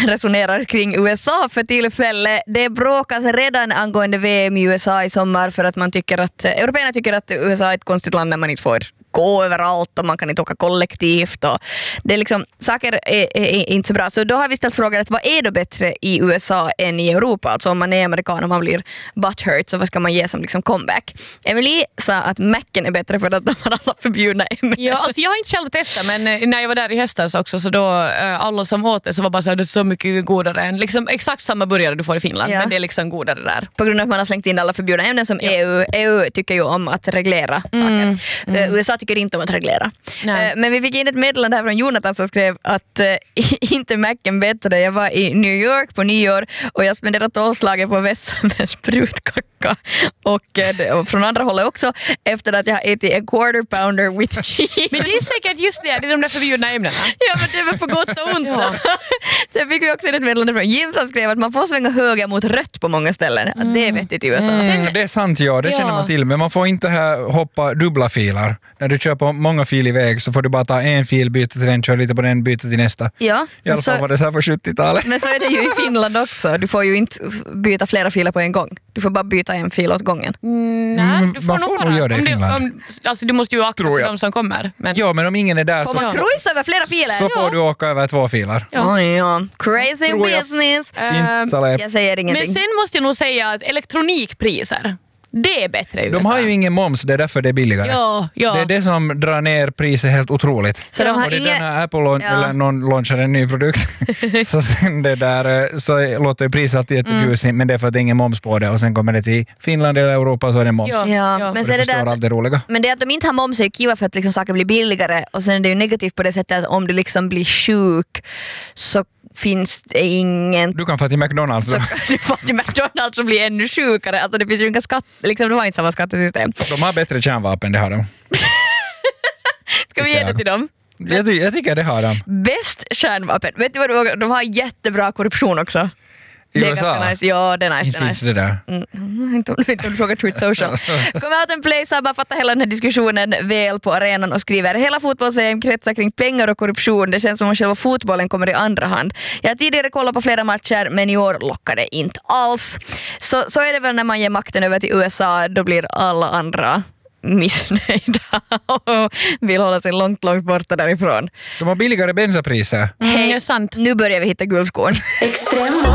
resonerar kring USA för tillfälle. Det bråkas redan angående VM i USA i sommar för att man tycker att européerna tycker att USA är ett konstigt land när man inte får gå överallt och man kan inte åka kollektivt och det är liksom, saker är inte så bra. Så då har vi ställt frågan att vad är då bättre i USA än i Europa? Alltså om man är amerikan och man blir butthurt, så vad ska man ge som liksom comeback? Emily sa att Macken är bättre för att de har alla förbjudna ämnen. Ja, alltså jag har inte själv testat, men när jag var där i höstas också, så då alla som åt det så var bara så här, det är så mycket godare än liksom exakt samma burgare du får i Finland, men det är liksom godare där. På grund av att man har slängt in alla förbjudna ämnen som EU tycker ju om att reglera saker. USA tycker inte om att reglera. Men vi fick in ett meddelande här från Jonathan som skrev att inte Macken bättre. Jag var i New York på nyår och jag spenderade tåslaget på vässa med sprutkacka och från andra hållet också efter att jag har ätit en quarter pounder with cheese. Men det är säkert just det är de där förbjudna ämnena. Ja, men det var på gott och ont. Sen fick vi också ett meddelande från Jim som skrev att man får svänga höger mot rött på många ställen. Det är vettigt i USA. Det är sant, det känner man till. Men man får inte hoppa dubbla filer. När du kör på många filer i väg så får du bara ta en fil, byta till den, köra lite på den, byta till nästa. Ja. I alla fall var det så här på 70-talet. Men så är det ju i Finland också. Du får ju inte byta flera filer på en gång. Du får bara byta en fil åt gången. Nej, du man får nog göra det i Finland. Alltså du måste ju akta för de som kommer. Men... Ja, men om ingen är där får man cruisa över flera filer? Så får du åka över 2 filer. Crazy business. Jag säger ingenting. Men sen måste jag nog säga att elektronikpriser, det är bättre i USA. De har ju ingen moms, det är därför det är billigare. Ja. Det är det som drar ner priset helt otroligt. Så de har och det är när Apple eller någon launchar en ny produkt så sen det där så låter priset alltid jättejuicy, men det är för att det är ingen moms på det och sen kommer det till Finland eller Europa så är det moms. Ja. Men det förstår allt det roliga. Men det att de inte har moms är ju kiva för att liksom saker blir billigare och sen är det ju negativt på det sättet att om du liksom blir sjuk så finns det ingen... Du kan få till McDonalds. Så kan du få till McDonalds och bli ännu sjukare. Alltså det finns ju inga skatt... Liksom, de har inte samma skattesystem. De har bättre kärnvapen, det har de. Ska vi ge det till dem? Jag tycker det har de. Bäst kärnvapen. Vet du vad, de har jättebra korruption också. I det är USA? ganska nice. Ja, det är nice. Inte finns det där. Inte om du frågar Truth Social. Come Out and Play sammanfattar hela den här diskussionen väl på arenan och skriver: hela fotbolls-VM kretsar kring pengar och korruption. Det känns som om själva fotbollen kommer i andra hand. Jag har tidigare kollat på flera matcher, men i år lockar det inte alls. Så är det väl när man ger makten över till USA, då blir alla andra missnöjda och vill hålla sig långt borta därifrån. De har billigare bensapriser. Hej, sant. Nu börjar vi hitta guldskål. Extrem.